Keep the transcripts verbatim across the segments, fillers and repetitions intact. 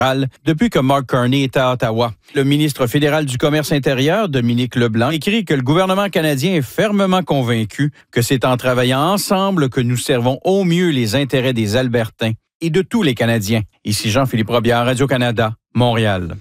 depuis que Mark Carney est à Ottawa. Le ministre fédéral du Commerce intérieur, Dominique Leblanc, écrit que le gouvernement canadien est fermement convaincu que c'est en travaillant ensemble que nous servons au mieux les intérêts des Albertains et de tous les Canadiens. Ici Jean-Philippe Robillard, Radio-Canada, Montréal.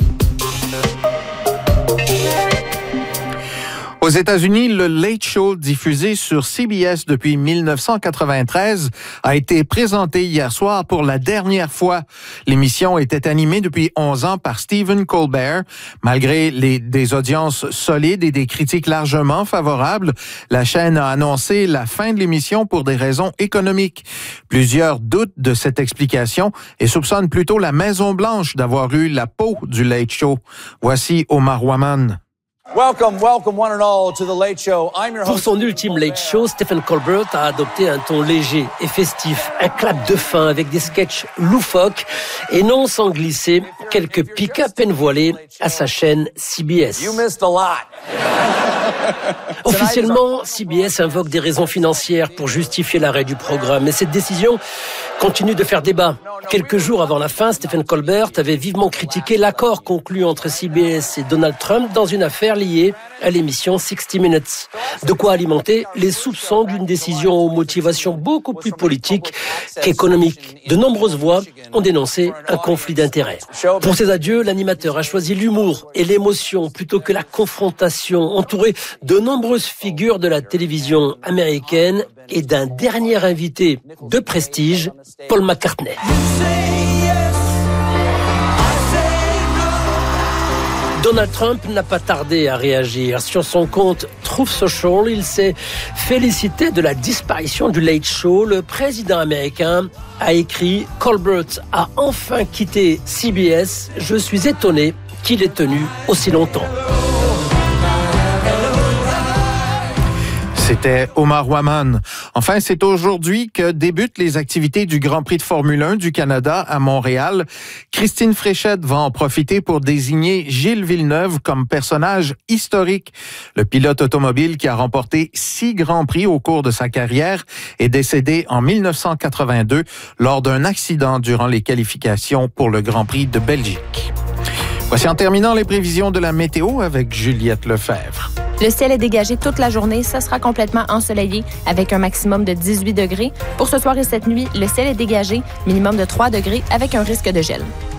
Aux États-Unis, le Late Show, diffusé sur C B S depuis mille neuf cent quatre-vingt-treize, a été présenté hier soir pour la dernière fois. L'émission était animée depuis onze ans par Stephen Colbert. Malgré les, des audiences solides et des critiques largement favorables, la chaîne a annoncé la fin de l'émission pour des raisons économiques. Plusieurs doutent de cette explication et soupçonnent plutôt la Maison-Blanche d'avoir eu la peau du Late Show. Voici Omar Waman. Welcome, welcome one and all to the Late Show. I'm your host. Pour son ultime Late Show, Stephen Colbert a adopté un ton léger et festif, un clap de fin avec des sketchs loufoques et non sans glisser quelques pics à peine voilés à sa chaîne C B S. You missed a lot. Officiellement, C B S invoque des raisons financières pour justifier l'arrêt du programme, mais cette décision continue de faire débat. Quelques jours avant la fin, Stephen Colbert avait vivement critiqué l'accord conclu entre C B S et Donald Trump dans une affaire liée à l'émission sixty minutes. De quoi alimenter les soupçons d'une décision aux motivations beaucoup plus politiques qu'économiques. De nombreuses voix ont dénoncé un conflit d'intérêts. Pour ses adieux, l'animateur a choisi l'humour et l'émotion plutôt que la confrontation, entouré de nombreuses figures de la télévision américaine et d'un dernier invité de prestige, Paul McCartney. Donald Trump n'a pas tardé à réagir. Sur son compte Truth Social, il s'est félicité de la disparition du Late Show. Le président américain a écrit « Colbert a enfin quitté C B S. Je suis étonné qu'il ait tenu aussi longtemps ». C'était Omar Waman. Enfin, c'est aujourd'hui que débutent les activités du Grand Prix de Formule un du Canada à Montréal. Christine Fréchette va en profiter pour désigner Gilles Villeneuve comme personnage historique. Le pilote automobile qui a remporté six Grands Prix au cours de sa carrière est décédé en mille neuf cent quatre-vingt-deux lors d'un accident durant les qualifications pour le Grand Prix de Belgique. Voici en terminant les prévisions de la météo avec Juliette Lefebvre. Le ciel est dégagé toute la journée. Ça sera complètement ensoleillé avec un maximum de dix-huit degrés. Pour ce soir et cette nuit, le ciel est dégagé, minimum de trois degrés avec un risque de gel.